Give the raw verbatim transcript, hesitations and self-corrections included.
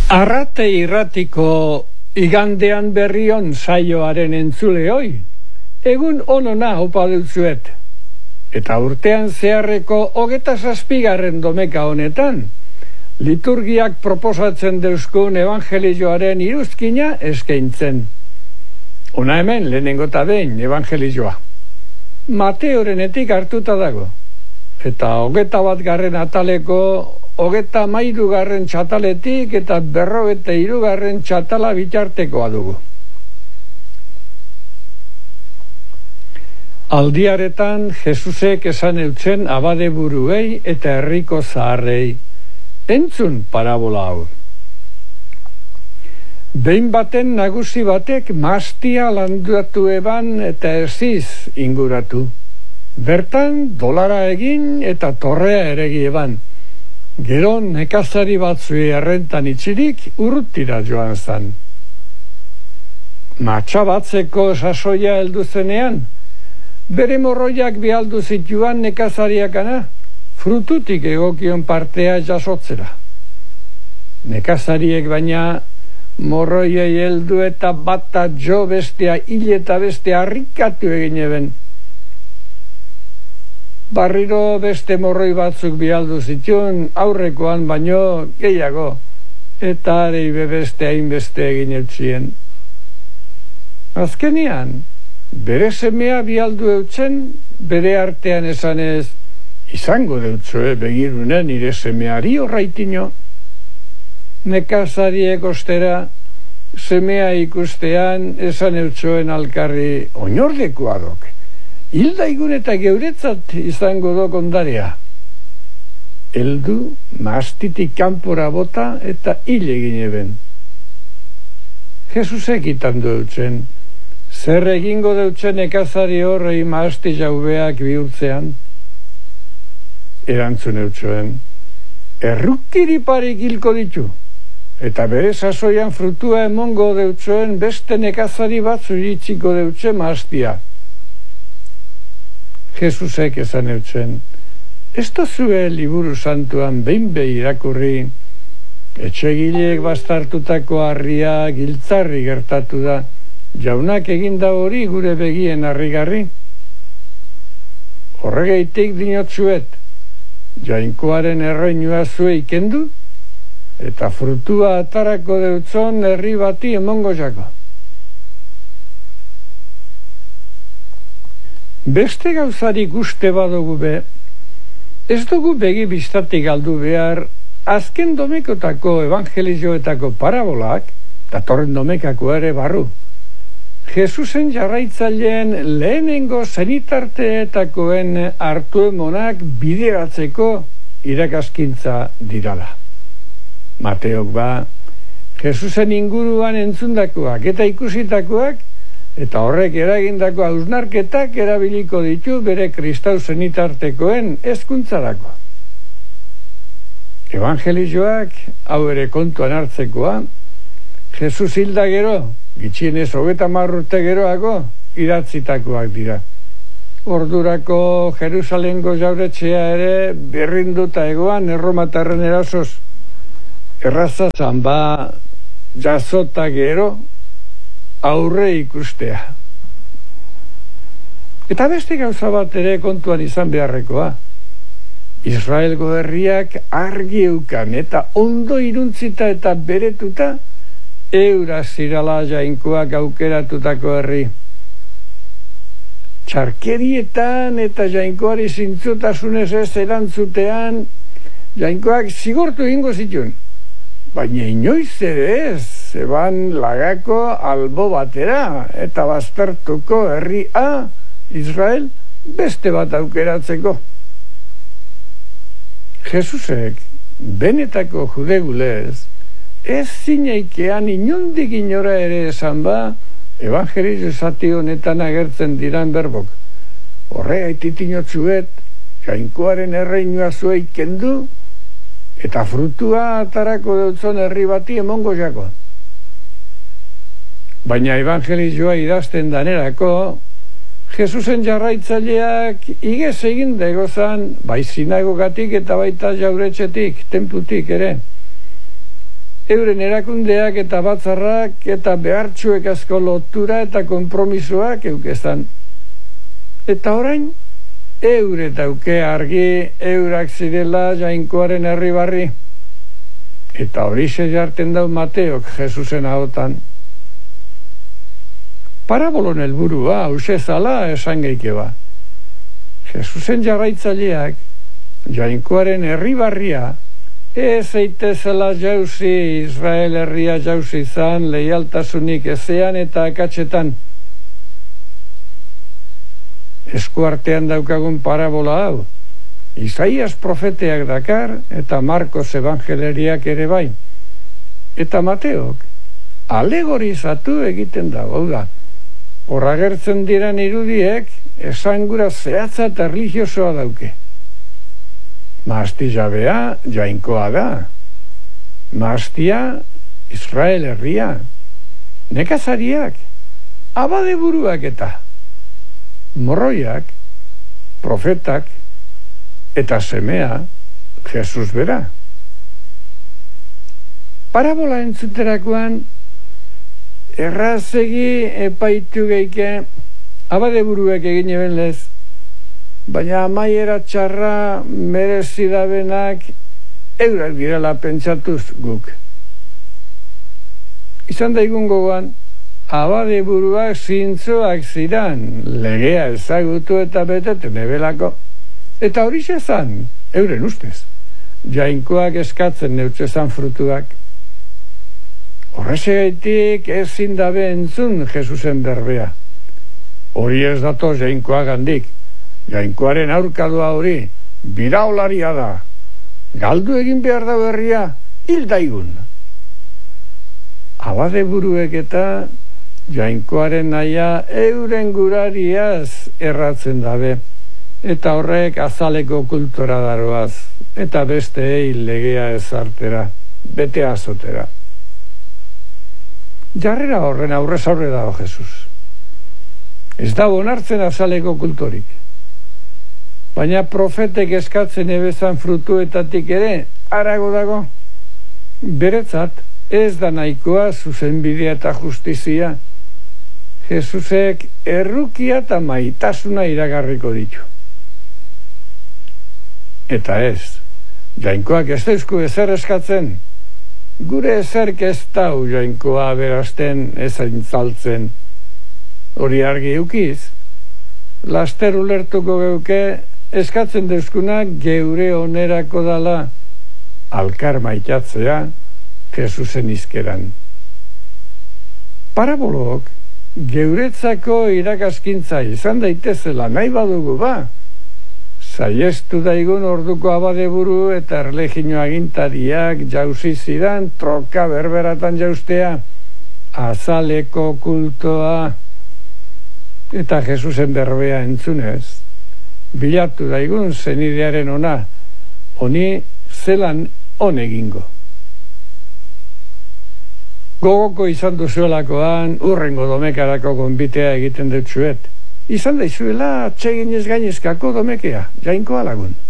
Arrate irratiko igandean berrion saioaren entzule hoi, egun onona opa dutzuet. Eta urtean zeharreko hogeta zazpigarren domeka honetan, liturgiak proposatzen deuskun evangelioaren iruzkina eskaintzen. Ona hemen lehenengo eta behin evangelioa. Mateorenetik hartuta dago. Eta hogeta bat garren ataleko hogeta mairu garren txataletik eta berro eta irugarren txatala bitartekoa dugu. Aldiaretan Jesusek esan eutzen abade buruei eta herriko zaharrei. Entzun parabola hau. Behin baten nagusi batek mastia landatu eban eta eziz inguratu. Bertan dolara egin eta torrea eregi eban. Gero nekazari batzui errentan itxirik urrutira joan zan. Matxa batzeko sasoia heldu zenean, bere morroiak bialdu zituan nekazariakana, frututik egokion partea jasotzera. Nekazariek baina morroiei heldu eta bata jo bestea hil eta bestea harrikatu egin eben. Barriro beste morroi batzuk bialdu zituen aurrekoan baino gehiago, eta arei beste hainbeste egin eutzien. Azkenian, bere semea bialdu eutzen, bere artean esanez, izango deutzoe begirunen nire semeari horraitino. Nekazariek ostera, semea ikustean esan eutzoen alkarri oinordekoa doke. Hilda igun eta geuretzat izango dok ondarea. Heldu, mastitik kanpora bota eta hil egin eben. Jesusek itan deutzen, zer egingo deutzen nekazari horrei masti jaubeak bihurtzean? Erantzun eutzoen, errukiriparik hilko ditu, eta bere sasoian frutua emongo deutzoen beste nekazari batzu iritsiko deutze mastia. Jesusek esan eutzen, ez dozue liburu santuan behin behi irakurri, etxegileek bastartutako harria giltzarri gertatu da, jaunak eginda hori gure begien harrigarri. Horregeitik dinotzuet, jainkoaren erreinua zue ikendu, eta frutua atarako deutzon herri bati emongo jako. Beste gauzarik uste badugu be, ez dugu begi bistatik galdu behar, azken domekotako evangelioetako parabolak, datorren domekako ere barru, Jesusen jarraitzaileen lehenengo zenitarteetakoen hartu emonak bideratzeko irakaskintza dirala. Mateok ba, Jesusen inguruan entzundakoak eta ikusitakoak, eta horrek eragindako hausnarketak erabiliko ditu bere kristau zenitartekoen hezkuntzarako. Evangelioak, hau ere kontuan hartzekoa, Jesus hilda gero, gitxienez hogeta hamar urte geroago, idatzitakoak dira. Ordurako Jerusalengo jauretxea ere berrinduta egoan erromatarren erasoz. Erraza zan ba jasota gero, aurre ikustea. Eta beste gauza bat ere kontuan izan beharrekoa. Israelgo herriak argi eukan eta ondo iruntzita eta beretuta eura zirala jainkoak aukeratutako herri. Txarkerietan eta jainkoari zintzutasunez ez erantzutean jainkoak zigortu egingo zituen. Baina inoiz ere ez, zeban lagako albo batera eta baztertuko herri A, Israel, beste bat aukeratzeko. Jesusek, benetako judegulez, ez zineikean inondik inora ere esan ba, evangelio zati honetan agertzen diran berbok. Horregaitik inotzuet, jainkoaren erreinua zuei kendu, eta frutua atarako deutzon herri bati emongo jako. Baina evangelioa idazten danerako, Jesusen jarraitzaileak igez egin degozan, bai sinagogatik eta baita jauretxetik, tenputik ere. euren erakundeak eta batzarrak eta behartsuek asko lotura eta konpromisoak eukezan. Eta orain, eure dauke argi eurak zirela Jainkoaren herri barri. Eta hori se jarten dau Mateok Jesusen ahotan. Parabolon helburua hause zala esan geike ba. Jesusen jarraitzaileak Jainkoaren herri barria ez eitezela jauzi Israel herria jauzi izan leialtasunik ezean eta akatsetan. Eskuartean daukagun parabola hau Isaias profeteak dakar eta Markos evangeleriak ere bai. Eta Mateok alegorizatu egiten dago da. Horra gertzen diran irudiek esangura zehatza eta religiosoa dauke. Maazti jabea Jainkoa da. Maaztia Israel herria. Nekazariak, abade buruak eta morroiak, profetak, eta semea Jesus bera. Parabola entzuterakoan errazegi epaitu geike abade buruak egin eben lez, baina amaiera txarra merezidabenak eurak direla pentsatuz guk. Izan daigun gogoan, abade buruak zintzoak ziran, legea ezagutu eta beteten ebelako. Eta hori zan, euren ustez, Jainkoak eskatzen neutzezan frutuak. Horrezegaitik ezin dabe entzun Jesusen berbea. Hori ez dato Jainkoak handik. Jainkoaren aurkadua hori, biraolaria da. Galdu egin behar da berria, hil daigun. Abade buruek eta Jainkoaren naia euren gurariaz erratzen dabe. Eta horrek azaleko kultura daroaz, eta besteei legea ezartera, bete azotera. Jarrera horren aurrez aurre dago Jesus. Ez da onartzen azaleko kultorik. Baina profetek eskatzen ebezan frutuetatik ere, harago dago. Beretzat, ez da nahikoa zuzenbidea eta justizia. Jesusek errukia eta maitasuna iragarriko ditu. Eta ez, Jainkoak ez dauzku ezer eskatzen, gure ezerk ez dau Jainkoa berazten ezaintzaltzen. Hori argi eukiz, laster ulertuko geuke eskatzen deuskunak geure onerako dala, alkar maitatzea Jesusen izkeran. Parabolok geuretzako irakaskintza izan daitezela nahi badugu ba, saiestu daigun orduko abade buru eta erlegino agintariak jauzi zidan troka berberatan jaustea, azaleko kultoa eta Jesusen berbea entzunez. Bilatu daigun zenidearen ona, honi zelan on egingo. Gogoko izan duzuelakoan urrengo domekarako gonbitea egiten dutzuet. Izan daizuela atsegin ez gainezkako domekea, Jainkoa lagun.